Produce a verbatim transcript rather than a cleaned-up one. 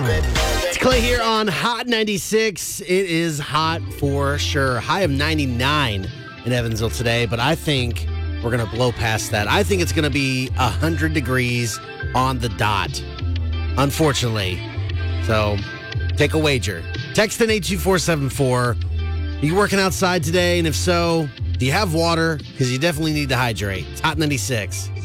It's Clay here on Hot ninety-six. It is hot for sure. High of ninety-nine in Evansville today, but I think we're going to blow past that. I think it's going to be one hundred degrees on the dot, unfortunately. So take a wager. Text in eight two four seven four. Are you working outside today? And if so, do you have water? Because you definitely need to hydrate. It's Hot ninety-six.